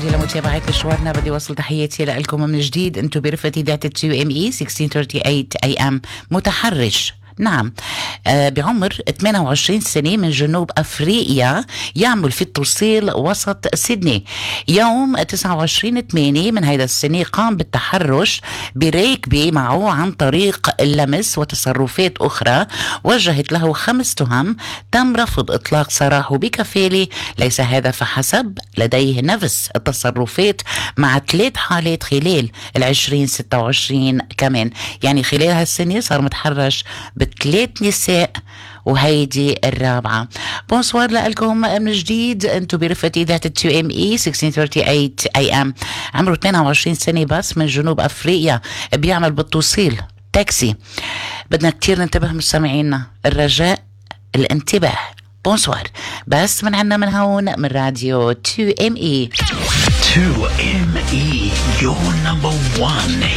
نعود إلى متابعة مشوارنا. بدي وصل تحياتي لكم من جديد. أنتم برفقة ذات 2ME 1638 AM متحرش. نعم، بعمر 28 سنة من جنوب أفريقيا، يعمل في التوصيل وسط سيدني. يوم 29/8 من هذا السنة قام بالتحرش بريكبي معه عن طريق اللمس وتصرفات أخرى. وجهت له 5 تهم. تم رفض إطلاق سراحه بكفالة. ليس هذا فحسب، لديه نفس التصرفات مع 3 حالات خلال 2026 كمان. يعني خلال هالسنة صار متحرش ب3 نساء وهيدي الرابعة. بونسوار لكم من جديد. انتو برفقة ذات 2ME 1638 AM. عمره 22 سنة بس، من جنوب أفريقيا، بيعمل بالتوصيل تاكسي. بدنا كتير ننتبه مستمعينا، الرجاء الانتباه. بونسوار. بس من عنا من هون من راديو 2ME. 2ME, your number one